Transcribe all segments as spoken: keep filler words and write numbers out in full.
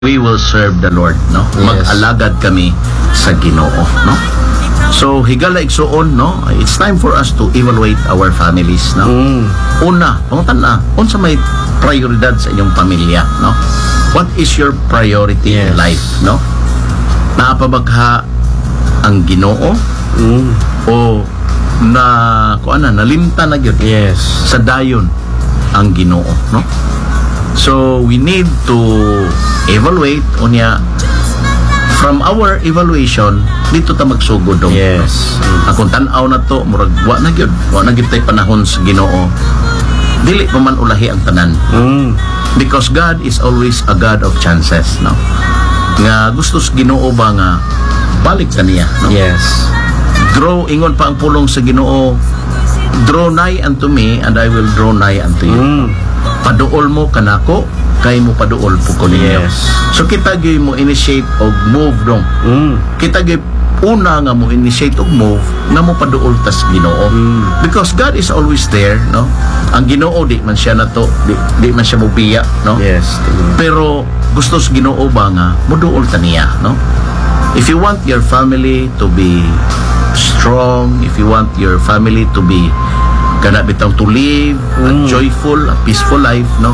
we will serve the Lord, no? Yes. Mag-alagad kami sa Ginoo, no? So higala igsuon, no? It's time for us to evaluate our families, no? Mm. Una, pangutan na, unsa may prioridad sa inyong pamilya, no? What is your priority Yes. in life, no? Naapabagha ang Ginoo Mm. o na kuan na nalimta na gyud Yes. sa dayon ang Ginoo, no? So we need to evaluate unya from our evaluation dito ta magsugod dong. Yes. Akong tan-aw na to murag wa na gyud, wa na gyud tay panahon sa Ginoo. Dili pa man ulahi ang tanan. Mm. Because God is always a God of chances, no? Nga gustos Ginoo ba nga balik kaniya, no? Yes. Draw ingon pa ang pulong sa Ginoo, draw nigh unto me and I will draw nigh unto you. Mm. Paduol mo kanako, kay mo paduol po ko ninyo. Yes. So kita gyud mo initiate og move dong. Mm. Kita gyud una nga mo initiate og move nga mo paduol tas Ginoo. Mm. Because God is always there, no? Ang Ginoo di man siya nato, di, di man siya mobiya, no? Yes. Pero gustos Ginoo ba nga moduol ta niya, no? If you want your family to be strong, if you want your family to be kana bitaw to live a Mm. joyful, a peaceful life, no?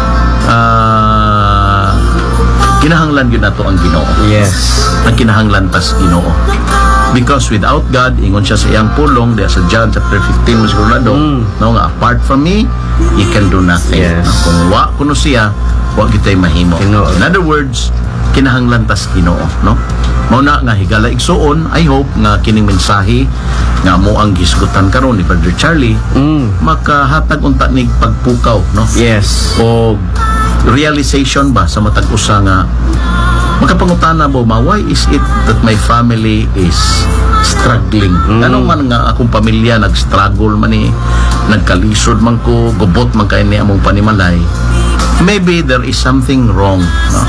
Ah, kinahanglan gyud nato ang Ginoo. Yes. Ang kinahanglan tas Ginoo. Because without God, ingon siya sa iyang pulong diya sa John chapter fifteen mas gurnado, Mm. no nga apart from me, you can do nothing. Yes. No? Kung wa kuno siya, wa kitay mahimo. Ginoo. In other words, kinahanglan tas Ginoo, no? Mao na nga higala igsuon, I hope nga kining mensahe nga mo ang gisgutan karon ni Brother Charlie Mm. makahatag unta nig pagpukaw, no? Yes. O realization ba sa matag usa nga makapangutana mo ma, why is it that my family is struggling? Mm. Anong man nga akong pamilya nag-struggle man ni, nagkalisod man ko, gubot man kay ni among panimalay. Maybe there is something wrong, no?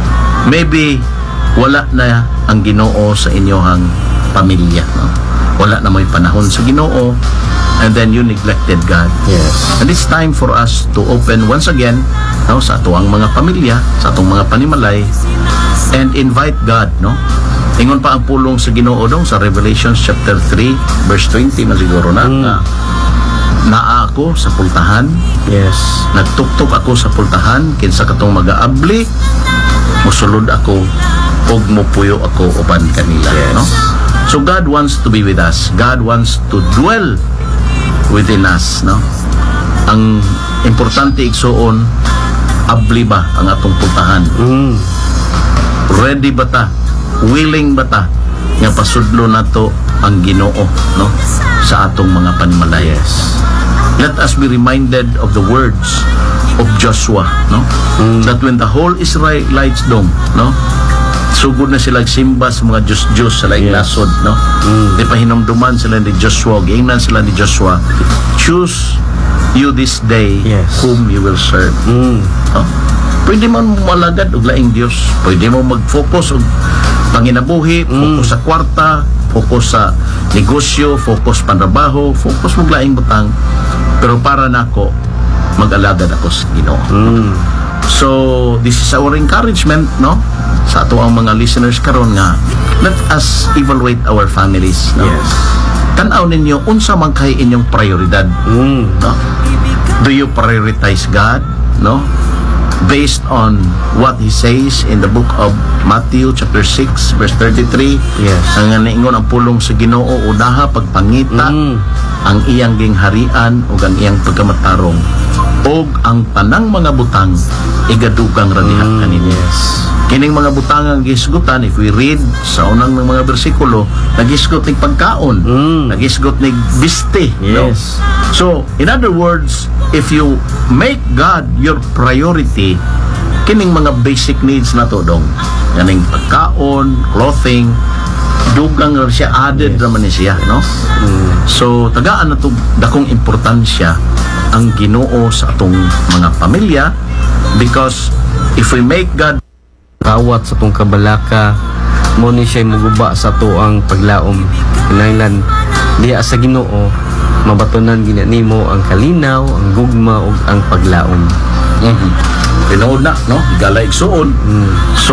Maybe wala na ang Ginoo sa inyohang pamilya, no? Wala na may panahon sa Ginoo, and then you neglected God. Yes. And it's time for us to open once again, no, sa atuang mga pamilya, sa atong mga panimalay, and invite God, no? Ingon pa ang pulong sa Ginoo dong sa Revelation chapter three verse twenty man siguro na, Mm. nga, naa ako sa pultahan, Yes. nagtuktok ako sa pultahan kinsa katong mag-aabli, musulod ako ug mupuyo ako uban kanila, Yes. no? So God wants to be with us. God wants to dwell within us, no? Ang importante igsuon, abli ba ang atong pultahan? Mm. Ready ba ta? Willing ba ta nga pasudlo nato ang Ginoo, no? Sa atong mga panimalay. Yes. Let us be reminded of the words of Joshua, no? Mm. That when the whole Israelites dong, no? Sugod na sila simba sa mga Diyos-Diyos sa laing Yes. nasod, no? Mm. Di pa hinumduman sila ni Joshua, giingnan sila ni Joshua, choose you this day Yes. whom you will serve. Mm. No? Pwede man malagad og laing Dios, pwede mo mag-focus og panginabuhi, focus sa kwarta, focus sa negosyo, focus panrabaho, focus mo laing butang, pero para nako mag-alagad ako sa Ginoo. Mm. So this is our encouragement, no, sa ato ang mga listeners karon nga let us evaluate our families, no? Yes. Tan-aw ninyo unsa man kay inyong prioridad, Mm. no? Do you prioritize God, no, based on what He says in the book of Matthew chapter six verse thirty-three? Yes. Ang naingon ang pulong sa Ginoo, unaha pagpangita Mm. ang iyang gingharian ug ang iyang pagkamatarong og ang tanang mga butang igadugang radiha Mm. kaninyo. Yes. Kining mga butang ang gisgutan, if we read sa unang ng mga bersikulo, nagisgot nig pagkaon, Mm. nagisgot nig biste, no? Yes. So in other words, if you make God your priority, kining mga basic needs na to dong, kaning pagkaon, clothing, dugang ra siya, added Yes. raman ni siya, no? Mm. So tagaan na to dakong importansya ang Ginoo sa atong mga pamilya, because if we make God Kawat sa tong kabalaka, mo ni siya muguba sa tuang paglaom. Kinahanglan diya sa Ginoo mabatunan gina nimo ang kalinaw, ang gugma ug ang paglaom. mm-hmm. Tinood na, no? Igala igsuon. Mm. So